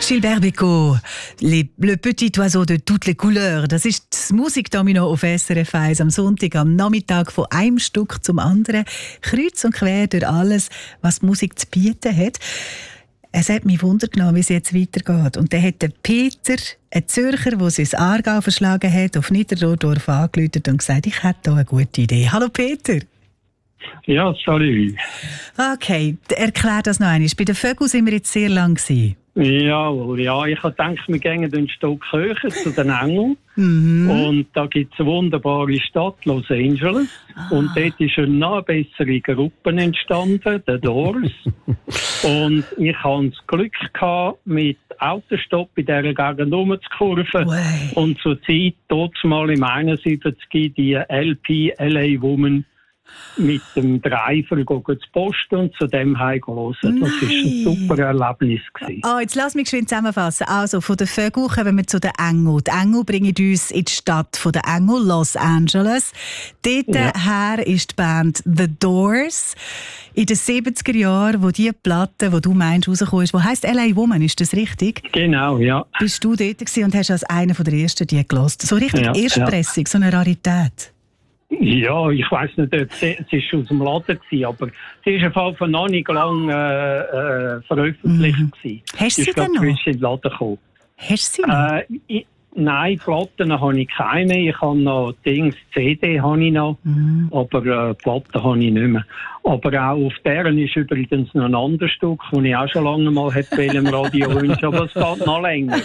Gilbert Bécaud, le petit oiseau de toutes les couleurs. Das ist das Musikdomino auf SRF 1 am Sonntag, am Nachmittag von einem Stück zum anderen. Kreuz und quer durch alles, was die Musik zu bieten hat. Es hat mich Wunder genommen, wie es jetzt weitergeht. Und dann hat der Peter, ein Zürcher, der sein Aargau verschlagen hat, auf Niederdorf angerufen und gesagt, ich hätte da eine gute Idee. Hallo Peter. Ja, sorry. Okay, erklär das noch einmal. Bei den Vögeln sind wir jetzt sehr lang gewesen. Jawohl, ja. Ich habe gedacht, wir gehen ein Stück höher zu den Engeln. Und da gibt es eine wunderbare Stadt, Los Angeles. Und dort ist eine noch bessere Gruppe entstanden, The Doors. Und ich hatte das Glück gehabt, mit Autostopp in dieser Gegend rumzukurven. Und zur Zeit, dort mal im 71, die LP LA Woman mit dem Driver zu posten und zu dem heimgehen. Das war ein super Erlebnis. Oh, jetzt lass mich geschwind zusammenfassen. Also, von den Vögeln kommen wir zu den Engeln. Die Engel bringen uns in die Stadt der Engel, Los Angeles. Dort her ist die Band The Doors. In den 70er Jahren, wo die Platte, die du meinst, rausgekommen ist, die heisst LA Woman, ist das richtig? Genau, ja. Bist du dort gewesen und hast als einer der ersten die gehört? So richtig Erstpressung, so eine Rarität. Ja, ich weiss nicht, ob es aus dem Laden war, aber sie ist auf jeden Fall noch nicht lang veröffentlicht. Hast du sie denn noch? Ich glaube, in den Laden gekommen. Hast du sie noch? Nein, Platten habe ich keine. Ich habe noch CD habe ich noch, aber Platten habe ich nicht mehr. Aber auch auf deren ist übrigens noch ein anderes Stück, das ich auch schon lange mal im Radio wünsche, aber es geht noch länger.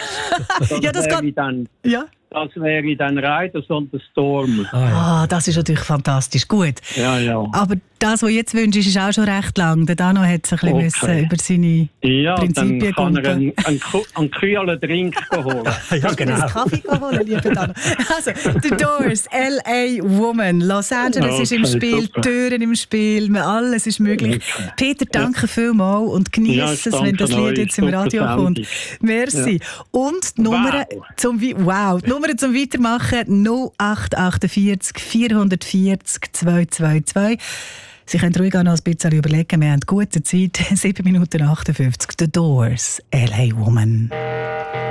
Das wäre dann Riders on the Storm. Das ist natürlich fantastisch. Gut. Ja, ja. Aber das, was du jetzt wünschst, ist auch schon recht lang. Der Dano hat sich ein bisschen über seine Prinzipien dann kann er einen kühlen Drink holen. Ja, genau. Einen Kaffee holen, lieber Dano. Also, The Doors, LA Woman. Los Angeles ist im Spiel, super. Türen im Spiel, alles ist möglich. Okay. Peter, danke vielmals und genieße es, wenn das Lied jetzt im Radio kommt. Merci. Ja. Und die Nummer zum Weitermachen 0848 440 222. Sie können ruhig auch noch ein bisschen überlegen. Wir haben gute Zeit. 7 Minuten 58. The Doors, LA Woman.